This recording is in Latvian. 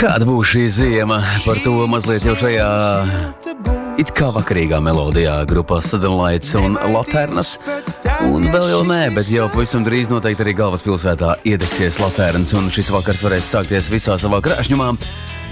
Kāda būs šī ziema? Par to mazliet jau šajā it kā vakarīgā melodijā grupā Southern Lights un Laternas. Un vēl jau nē, bet jau pavisam drīz noteikti arī galvaspilsētā iedegsies Laternas, un šis vakars varēs sākties visā savā krāšņumā.